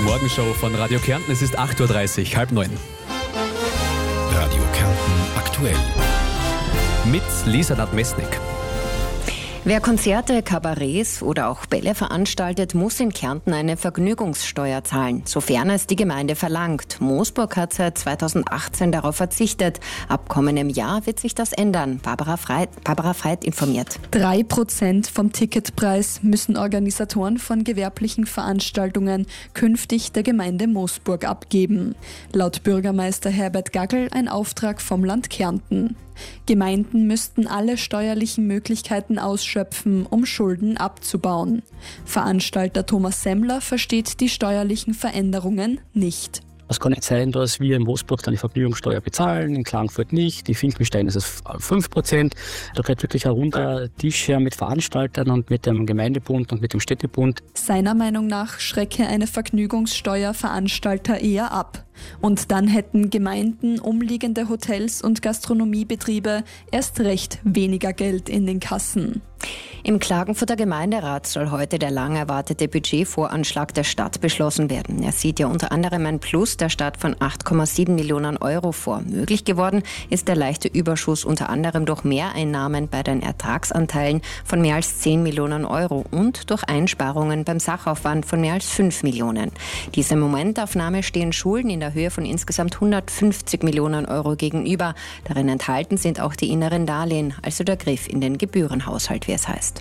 Morgenshow von Radio Kärnten. Es ist 8.30 Uhr, 8:30. Radio Kärnten aktuell. Mit Lisa Nadmesnik. Wer Konzerte, Kabarets oder auch Bälle veranstaltet, muss in Kärnten eine Vergnügungssteuer zahlen, sofern es die Gemeinde verlangt. Moosburg hat seit 2018 darauf verzichtet. Ab kommendem Jahr wird sich das ändern. Barbara Freit informiert. 3% vom Ticketpreis müssen Organisatoren von gewerblichen Veranstaltungen künftig der Gemeinde Moosburg abgeben. Laut Bürgermeister Herbert Gaggel ein Auftrag vom Land Kärnten. Gemeinden müssten alle steuerlichen Möglichkeiten ausschöpfen, um Schulden abzubauen. Veranstalter Thomas Semmler versteht die steuerlichen Veränderungen nicht. Es kann nicht sein, dass wir in Moosburg dann die Vergnügungssteuer bezahlen, in Klagenfurt nicht, in Finkenstein ist es 5%. Da geht wirklich ein runder Tisch her mit Veranstaltern und mit dem Gemeindebund und mit dem Städtebund. Seiner Meinung nach schrecke eine Vergnügungssteuer Veranstalter eher ab. Und dann hätten Gemeinden, umliegende Hotels und Gastronomiebetriebe erst recht weniger Geld in den Kassen. Im Klagenfurter Gemeinderat soll heute der lang erwartete Budgetvoranschlag der Stadt beschlossen werden. Er sieht ja unter anderem ein Plus der Stadt von 8,7 Millionen Euro vor. Möglich geworden ist der leichte Überschuss unter anderem durch Mehreinnahmen bei den Ertragsanteilen von mehr als 10 Millionen Euro und durch Einsparungen beim Sachaufwand von mehr als 5 Millionen. Dieser Momentaufnahme stehen Schulden in der Höhe von insgesamt 150 Millionen Euro gegenüber. Darin enthalten sind auch die inneren Darlehen, also der Griff in den Gebührenhaushalt, wie es heißt.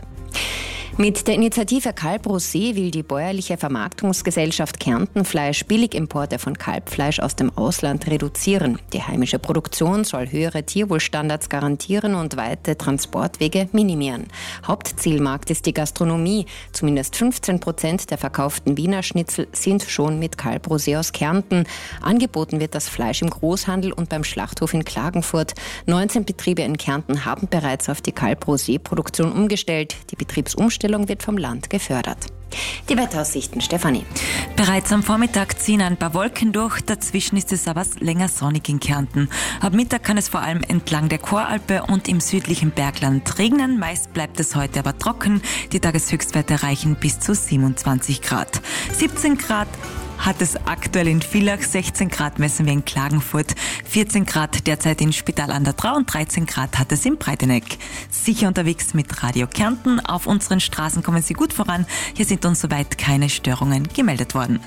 Mit der Initiative Kalb Rosé will die bäuerliche Vermarktungsgesellschaft Kärntenfleisch Billigimporte von Kalbfleisch aus dem Ausland reduzieren. Die heimische Produktion soll höhere Tierwohlstandards garantieren und weite Transportwege minimieren. Hauptzielmarkt ist die Gastronomie. Zumindest 15% der verkauften Wiener Schnitzel sind schon mit Kalb Rosé aus Kärnten. Angeboten wird das Fleisch im Großhandel und beim Schlachthof in Klagenfurt. 19 Betriebe in Kärnten haben bereits auf die Kalb Rosé-Produktion umgestellt. Die Betriebsumstellung wird vom Land gefördert. Die Wetteraussichten, Stefanie. Bereits am Vormittag ziehen ein paar Wolken durch, dazwischen ist es aber länger sonnig in Kärnten. Ab Mittag kann es vor allem entlang der Choralpe und im südlichen Bergland regnen. Meist bleibt es heute aber trocken. Die Tageshöchstwerte reichen bis zu 27 Grad. 17 Grad hat es aktuell in Villach, 16 Grad messen wir in Klagenfurt, 14 Grad derzeit in Spital an der Drau und 13 Grad hat es in Breiteneck. Sicher unterwegs mit Radio Kärnten. Auf unseren Straßen kommen Sie gut voran. Hier sind uns soweit keine Störungen gemeldet worden.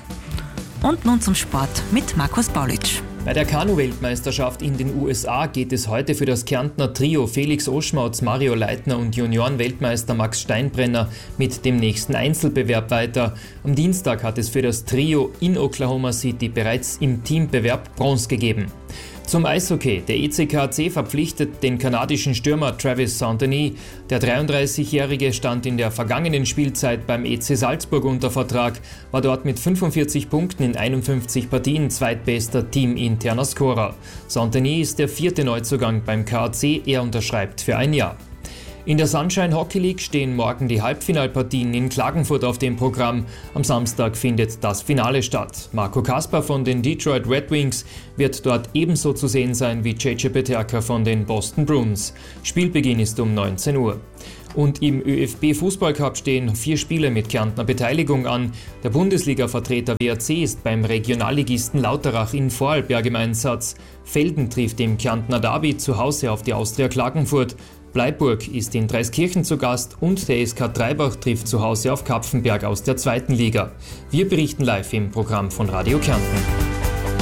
Und nun zum Sport mit Markus Baulitsch. Bei der Kanu-Weltmeisterschaft in den USA geht es heute für das Kärntner Trio Felix Oschmautz, Mario Leitner und Junioren-Weltmeister Max Steinbrenner mit dem nächsten Einzelbewerb weiter. Am Dienstag hat es für das Trio in Oklahoma City bereits im Teambewerb Bronze gegeben. Zum Eishockey. Der ECKC verpflichtet den kanadischen Stürmer Travis Saint-Denis. Der 33-Jährige stand in der vergangenen Spielzeit beim EC Salzburg unter Vertrag, war dort mit 45 Punkten in 51 Partien zweitbester teaminterner Scorer. Saint-Denis ist der 4. Neuzugang beim KAC, er unterschreibt für ein Jahr. In der Sunshine Hockey League stehen morgen die Halbfinalpartien in Klagenfurt auf dem Programm. Am Samstag findet das Finale statt. Marco Kasper von den Detroit Red Wings wird dort ebenso zu sehen sein wie JJ Peterka von den Boston Bruins. Spielbeginn ist um 19 Uhr. Und im ÖFB-Fußballcup stehen 4 Spiele mit Kärntner Beteiligung an. Der Bundesliga-Vertreter WRC ist beim Regionalligisten Lauterach in Vorarlberg im Einsatz. Felden trifft im Kärntner Derby zu Hause auf die Austria Klagenfurt. Bleiburg ist in Dreiskirchen zu Gast und der SK Treibach trifft zu Hause auf Kapfenberg aus der 2. Liga. Wir berichten live im Programm von Radio Kärnten.